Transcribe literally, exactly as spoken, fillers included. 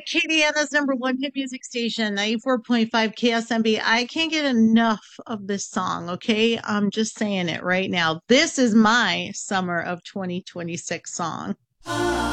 Acadiana's number one hit music station, ninety-four point five K S M B. I can't get enough of this song, okay? I'm just saying it right now. This is my summer of twenty twenty-six song.